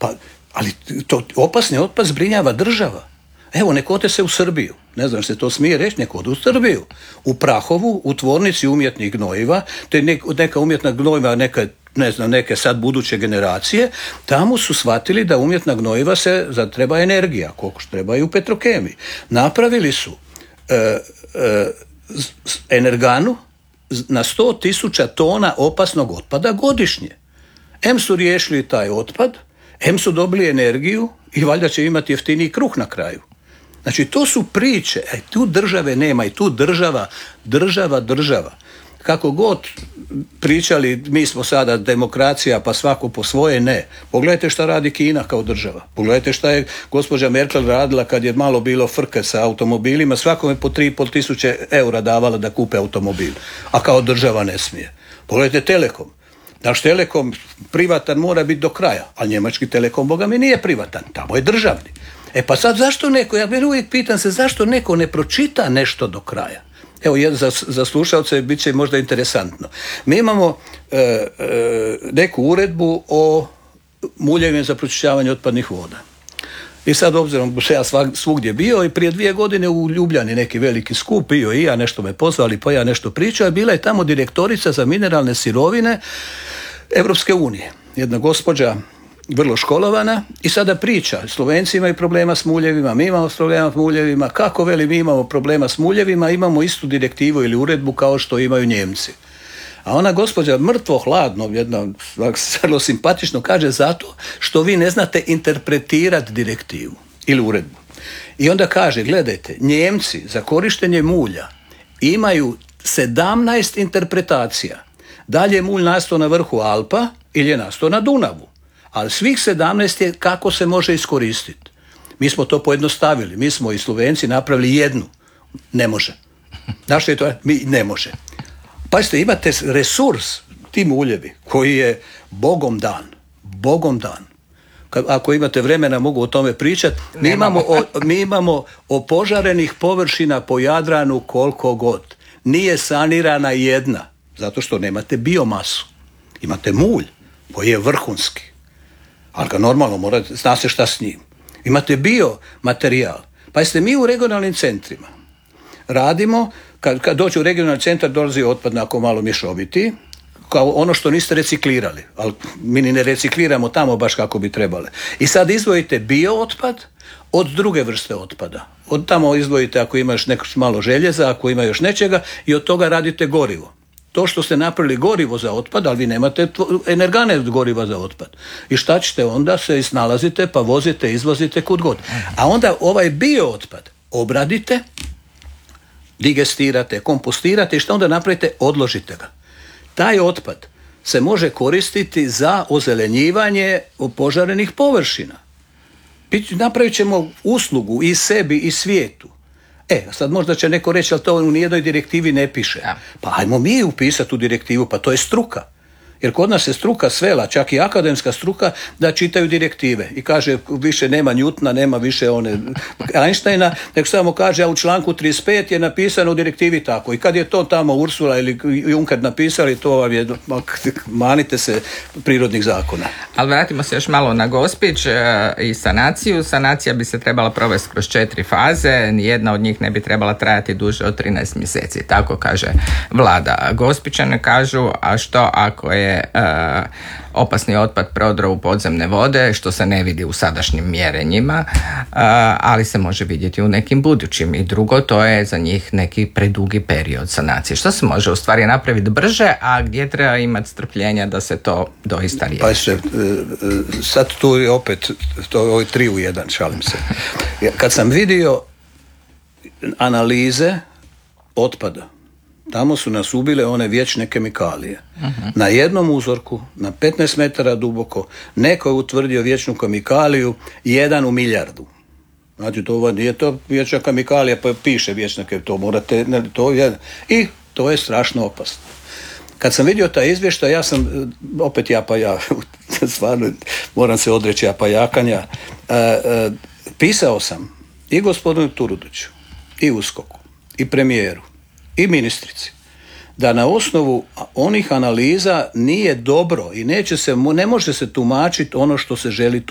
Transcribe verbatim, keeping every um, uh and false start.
Pa, ali to opasni otpad zbrinjava država. Evo, nek ode se u Srbiju. Ne znam se to smije reći, nek ode u Srbiju. U Prahovu, u tvornici umjetnih gnojiva, te neka umjetna gnojiva, neka, ne znam, neke sad buduće generacije, tamo su shvatili da umjetna gnojiva se za treba energija, koliko što treba i u Petrokemiji. Napravili su e, e, energanu na sto tisuća tona opasnog otpada godišnje. Em su riješili taj otpad, em su dobili energiju i valjda će imati jeftiniji kruh na kraju. Znači, to su priče, e, tu države nema i tu država, država, država. Kako god pričali, mi smo sada demokracija, pa svako po svoje, ne. Pogledajte šta radi Kina kao država. Pogledajte šta je gospođa Merkel radila kad je malo bilo frke sa automobilima, svakome po tri i pol tisuće eura davala da kupe automobil, a kao država ne smije. Pogledajte Telekom. Naš Telekom privatan mora biti do kraja, a njemački Telekom, boga mi, nije privatan, tamo je državni. E pa sad zašto neko, ja meni uvijek pitam se zašto neko ne pročita nešto do kraja. Evo, za, za slušalce bit će možda interesantno. Mi imamo e, e, neku uredbu o muljevima za pročišćavanje otpadnih voda. I sad, obzirom što ja svugdje bio i prije dvije godine u Ljubljani neki veliki skup bio i ja, nešto me pozvali, pa ja nešto pričao, bila je tamo direktorica za mineralne sirovine Europske unije. Jedna gospođa vrlo školovana i sada priča, Slovenci imaju problema s muljevima, mi imamo problema s muljevima, kako veli mi imamo problema s muljevima, imamo istu direktivu ili uredbu kao što imaju Njemci. A ona gospođa mrtvo hladno, jedna vrlo simpatično kaže zato što vi ne znate interpretirati direktivu ili uredbu. I onda kaže, gledajte, Njemci za korištenje mulja imaju sedamnaest interpretacija. Dalje je mulj nastao na vrhu Alpa ili je nastao na Dunavu. Ali svih sedamnaest je kako se može iskoristiti. Mi smo to pojednostavili. Mi smo i Slovenci napravili jednu. Ne može. Znaš što je to? Mi ne može. Pazite, imate resurs, ti muljevi, koji je Bogom dan. Bogom dan. Ako imate vremena, mogu o tome pričati. Mi imamo, o, mi imamo opožarenih površina po Jadranu koliko god. Nije sanirana jedna. Zato što nemate biomasu. Imate mulj koji je vrhunski. Ali ga normalno mora, zna se šta s njim. Imate biomaterijal. Pa jeste mi u regionalnim centrima radimo, kad, kad dođe u regionalni centar dolazi otpad nakon malo mješoviti, kao ono što niste reciklirali. Ali mi ni ne recikliramo tamo baš kako bi trebale. I sad izdvojite biootpad od druge vrste otpada. Od tamo izdvojite ako imaš neko malo željeza, ako ima još nečega i od toga radite gorivo. To što ste napravili gorivo za otpad, ali vi nemate energane od goriva za otpad. I šta ćete onda? Se snalazite, pa vozite, izvozite kud god. A onda ovaj bio otpad obradite, digestirate, kompostirate i šta onda napravite? Odložite ga. Taj otpad se može koristiti za ozelenjivanje opožarenih površina. Napravit ćemo uslugu i sebi i svijetu. E, sad možda će neko reći, ali to u nijednoj direktivi ne piše. Ja. Pa ajmo mi upisati u direktivu, pa to je struka. Jer kod nas se struka svela, čak i akademska struka, da čitaju direktive. I kaže, više nema Newtona, nema više one Einsteina, nek samo kaže, a u članku trideset pet je napisano u direktivi tako. I kad je to tamo Ursula ili Juncker napisali, to vam je, manite se prirodnih zakona. Ali vratimo se još malo na Gospić i sanaciju. Sanacija bi se trebala provesti kroz četiri faze. Nijedna od njih ne bi trebala trajati duže od trinaest mjeseci. Tako kaže vlada. Gospićani kažu, a što ako je Uh, opasni otpad prodro u podzemne vode, što se ne vidi u sadašnjim mjerenjima, uh, ali se može vidjeti u nekim budućim. I drugo, to je za njih neki predugi period sanacije. Što se može u stvari napraviti brže, a gdje treba imati strpljenja da se to doista riješi? Pa se, sad tu je opet to je ovo tri u jedan, šalim se. Kad sam vidio analize otpada, tamo su nas ubile one vječne kemikalije. Uh-huh. Na jednom uzorku, na petnaest metara duboko, neko je utvrdio vječnu kemikaliju jedan u milijardu. Znači, to nije to vječna kemikalija, pa piše vječna kemikalija, to morate, ne, to je, i to je strašno opasno. Kad sam vidio taj izvještaj, ja sam, opet ja pa ja, stvarno moram se odreći ja pa jakanja, uh, uh, pisao sam i gospodinu Turudiću, i uskoku, i premijeru, i ministrici, da na osnovu onih analiza nije dobro i neće se, ne može se tumačiti ono što se želi tumačiti.